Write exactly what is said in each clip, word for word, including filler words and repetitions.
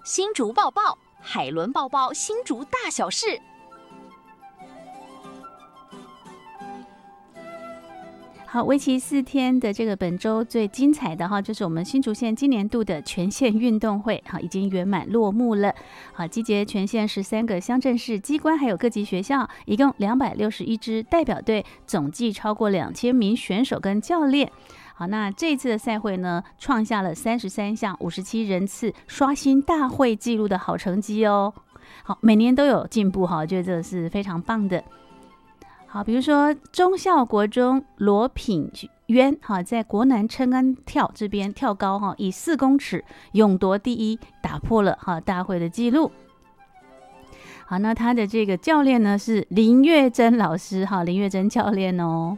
新竹报报，海伦报报新竹大小事。 好，为期四天的这个本周最精彩的哈，就是我们新竹县今年度的全县运动会，好，已经圆满落幕了。好，集结全县十三个乡镇市机关，还有各级学校，一共两百六十一支代表队，总计超过两千名选手跟教练。好，那这一次的赛会呢，创下了三十三项五十七人次，刷新大会纪录的好成绩哦。好，每年都有进步哈，我觉得这是非常棒的。好，比如说忠孝国中罗品渊哈，在国南撑杆跳这边跳高哈，以四公尺勇夺第一，打破了哈大会的纪录。好，那他的这个教练呢是林月珍老师哈，林月珍教练哦。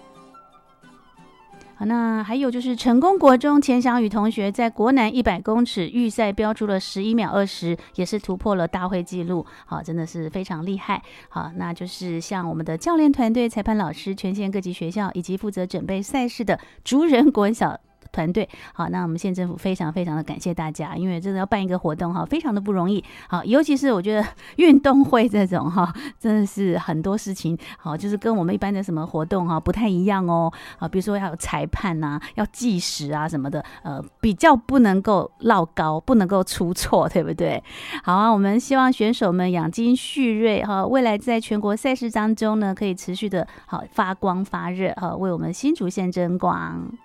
好，那还有就是成功国中钱翔宇同学在国南一百公尺预赛标出了十一秒二十，也是突破了大会纪录。好，真的是非常厉害。好，那就是像我们的教练团队、裁判老师、全县各级学校以及负责准备赛事的竹人国小团队。好，那我们县政府非常非常的感谢大家，因为真的要办一个活动哈，非常的不容易。好，尤其是我觉得运动会这种哈，真的是很多事情好，就是跟我们一般的什么活动哈不太一样哦。啊，比如说要有裁判啊，要计时啊什么的，呃，比较不能够落高，不能够出错，对不对？好啊，我们希望选手们养精蓄锐哈，未来在全国赛事当中呢，可以持续的好发光发热哈，为我们新竹县争光。